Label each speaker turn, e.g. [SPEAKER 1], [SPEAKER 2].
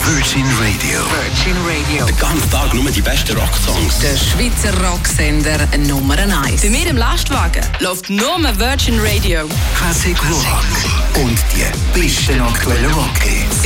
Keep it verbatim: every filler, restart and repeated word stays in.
[SPEAKER 1] Virgin Radio.
[SPEAKER 2] Virgin Radio.
[SPEAKER 3] Den ganzen Tag nur die besten Rocksongs.
[SPEAKER 2] Der Schweizer Rocksender Nummer eins.
[SPEAKER 4] Bei mir im Lastwagen läuft nur Virgin Radio.
[SPEAKER 1] Classic Rock. Und die besten aktuellen Rockhits.